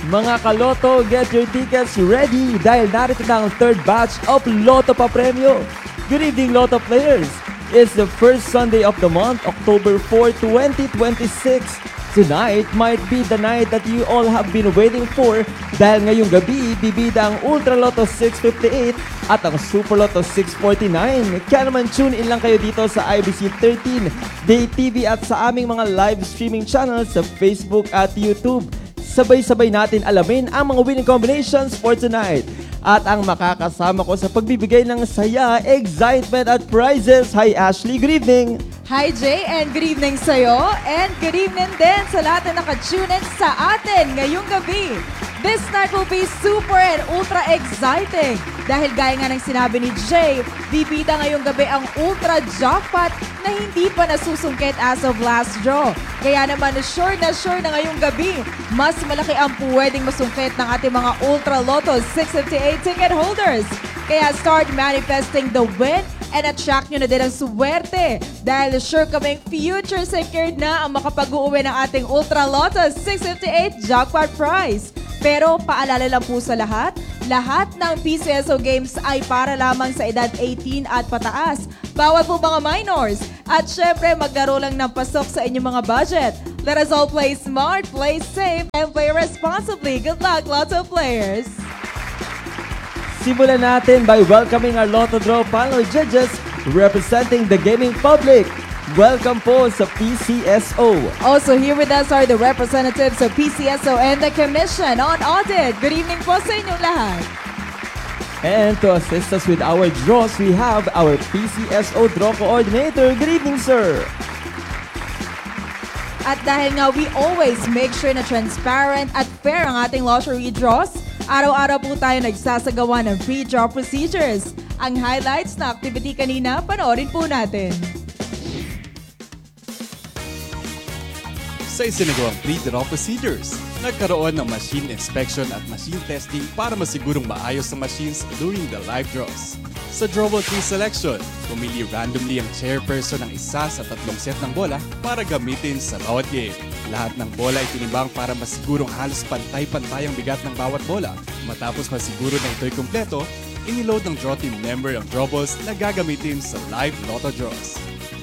Mga kaloto, get your tickets ready dahil narito na ang third batch of Lotto Papremyo. Good evening, Lotto players. It's the first Sunday of the month, October 4, 2026. Tonight might be the night that you all have been waiting for dahil ngayong gabi, bibida ang Ultra Lotto 658 at ang Super Lotto 649. Kaya naman tune in lang kayo dito sa IBC 13, Day TV at sa aming mga live streaming channels sa Facebook at YouTube. Sabay-sabay natin alamin ang mga winning combinations for tonight. At ang makakasama ko sa pagbibigay ng saya, excitement at prizes. Hi Ashley, good evening! Hi Jay, and good evening sa'yo. And good evening din sa lahat na nakatune in sa atin ngayong gabi. This night will be super and ultra exciting. Dahil gaya nga ng sinabi ni Jay, bibida ngayong gabi ang ultra jackpot na hindi pa nasusungkit as of last draw. Kaya naman sure na ngayong gabi, mas malaki ang pwedeng masungkit ng ating mga Ultra Lotto 658 ticket holders. Kaya start manifesting the win and attract nyo na din ang swerte dahil sure kaming future secured na ang makapag-uuwi ng ating Ultra Lotto 658 jackpot prize. Pero paalala lang po sa lahat ng PCSO games ay para lamang sa edad 18 at pataas. Bawal po mga minors. At syempre, maglaro lang ng pasok sa inyong mga budget. Let us all play smart, play safe, and play responsibly. Good luck, Lotto players! Simulan natin by welcoming our Lotto Draw panel judges representing the gaming public. Welcome po sa PCSO. Also here with us are the representatives of PCSO and the Commission on Audit. Good evening po sa inyong lahat. And to assist us with our draws, we have our PCSO Draw Coordinator. Good evening, sir. At dahil nga we always make sure na transparent at fair ang ating lottery draws, araw-araw po tayo nagsasagawa ng free draw procedures. Ang highlights na activity kanina, panoorin po natin. Sa isinagawang pre-draw procedures, nagkaroon ng machine inspection at machine testing para masigurong maayos ang machines during the live draws. Sa drawable tree selection, pumili randomly ang chairperson ng isa sa 3 set ng bola para gamitin sa bawat game. Lahat ng bola ay tinimbang para masigurong halos pantay-pantay ang bigat ng bawat bola. Matapos masiguro na ito'y kumpleto, iniload ng draw team member ang drawables na gagamitin sa live lotto draws.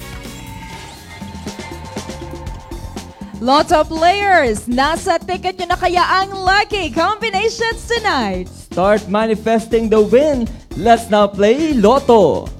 Lotto players, nasa ticket nyo na kaya ang lucky combinations tonight? Start manifesting the win. Let's now play Lotto.